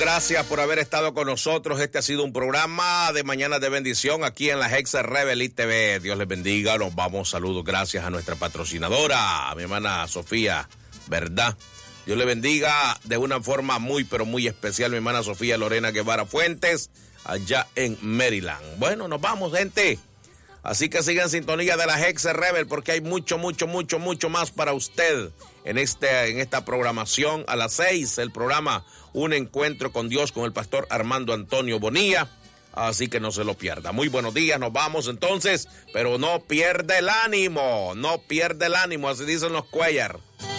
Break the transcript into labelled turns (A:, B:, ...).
A: Gracias por haber estado con nosotros. Este ha sido un programa de Mañana de Bendición aquí en la Hexa Rebel TV. Dios les bendiga. Nos vamos. Saludos. Gracias a nuestra patrocinadora, a mi hermana Sofía, ¿verdad? Dios le bendiga de una forma muy, pero muy especial, mi hermana Sofía Lorena Guevara Fuentes, allá en Maryland. Bueno, nos vamos, gente. Así que sigan en sintonía de la Hexa Rebel porque hay mucho más para usted en esta programación. A las 6, el programa Un Encuentro con Dios con el pastor Armando Antonio Bonilla. Así que no se lo pierda. Muy buenos días, nos vamos entonces, pero no pierde el ánimo, así dicen los Cuellar.